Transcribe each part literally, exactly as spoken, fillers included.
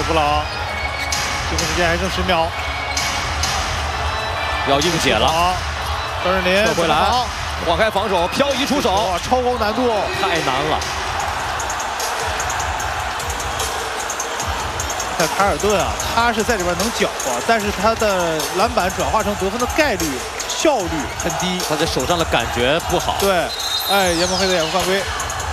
布朗，进攻时间还剩十秒， 要硬解了。 张镇麟撤回来，晃开防守，漂移出手， 哇，超高难度， 太难了。 在卡尔顿啊，他是在里边能搅和，但是他的篮板转化成得分的概率、效率很低， 他在手上的感觉不好。 对，哎，严蒙黑的掩护犯规。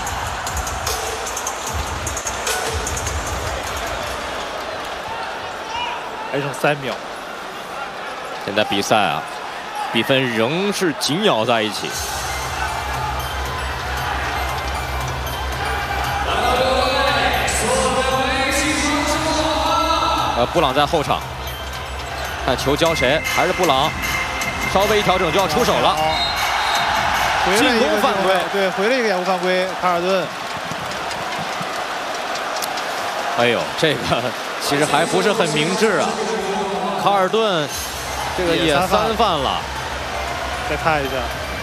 还剩三秒， 现在比赛啊，比分仍是紧咬在一起。呃，布朗在后场，看球交谁，还是布朗，稍微一调整就要出手了。进攻犯规， 对，回了一个掩护犯规，卡尔顿。 哎呦，这个。 其实还不是很明智啊，卡尔顿这个也三犯了。 再看一下，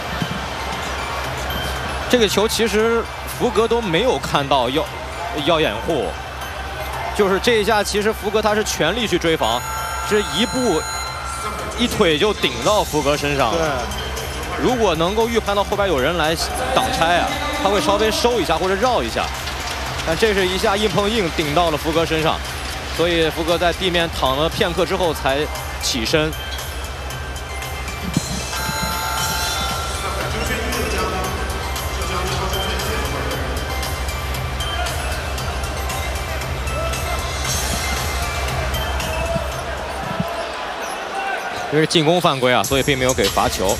这个球其实福格都没有看到要要掩护，就是这一下其实福格他是全力去追防，这一步一腿就顶到福格身上了。 对， 如果能够预判到后边有人来挡拆啊，他会稍微收一下或者绕一下，但这是一下硬碰硬顶到了福格身上。 所以福格在地面躺了片刻之后才起身。这是进攻犯规啊，所以并没有给罚球。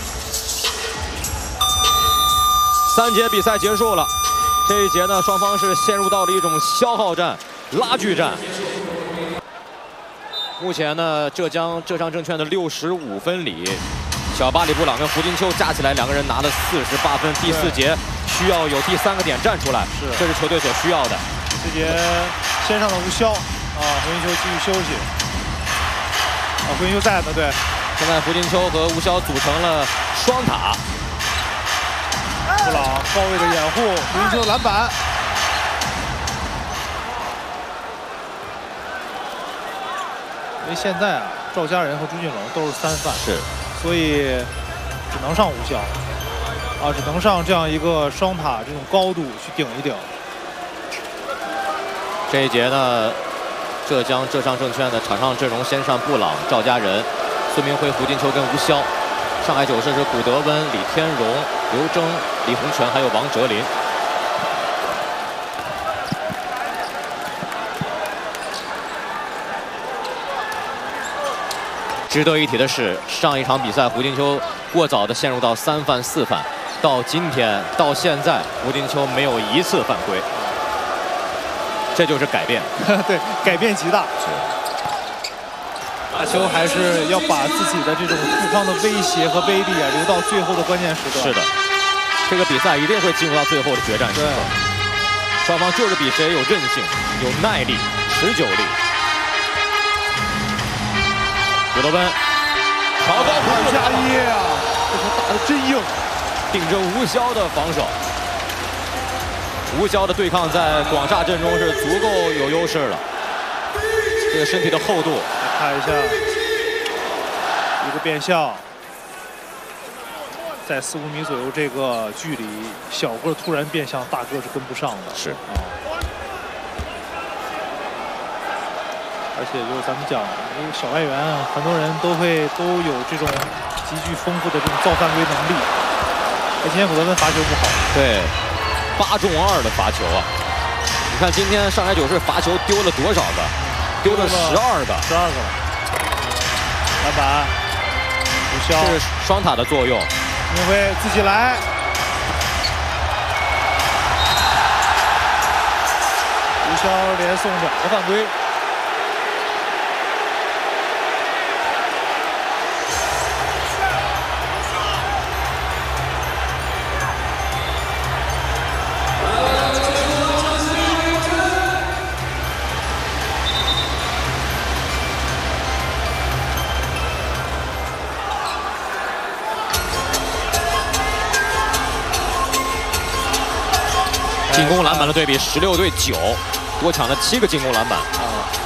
三节比赛结束了，这一节呢，双方是陷入到了一种消耗战、拉锯战。 目前呢，浙江浙商证券的六十五分里，小巴里布朗跟胡金秋加起来两个人拿了四十八分。第四节需要有第三个点站出来，是这是球队所需要的。 第四节先上的吴骁啊，胡金秋继续休息。啊，胡金秋在呢，对。 现在胡金秋和吴骁组成了双塔。 布朗高位的掩护，胡金秋的篮板。 因为现在啊，赵家人和朱俊龙都是三犯， 是， 所以只能上吴骁，啊，只能上这样一个双塔这种高度去顶一顶。 这一节呢，浙江浙商证券的场上阵容先上布朗、赵家人、孙明辉、胡金秋跟吴骁；上海九市是古德温、李天荣、刘铮、李洪权还有王哲林。 值得一提的是，上一场比赛胡金秋过早的陷入到三犯四犯，到今天到现在，胡金秋没有一次犯规，这就是改变。 对，改变极大。打球还是要把自己的这种对方的威胁和威力啊留到最后的关键时刻。 是的，这个比赛一定会进入到最后的决战时刻。双方就是比谁有韧性、有耐力、持久力。 古德温，超高二加一啊！这球打得真硬， 顶着吴骁的防守。吴骁的对抗在广厦阵中是足够有优势了。这个身体的厚度， 看一下，一个变向，在四五米左右这个距离，小个突然变向，大个是跟不上的。 是啊。 而且就是咱们讲，这个小外援啊，很多人都会都有这种极具丰富的这种造犯规能力。而今天古德温罚球不好， 对，八中二的罚球啊！你看今天上海九市罚球丢了多少个？丢了十二个， 十二个了。篮板，吴骁， 这是双塔的作用。 明辉自己来，吴骁连送两个犯规。 进攻篮板的对比十六对九，多抢了七个进攻篮板。 啊，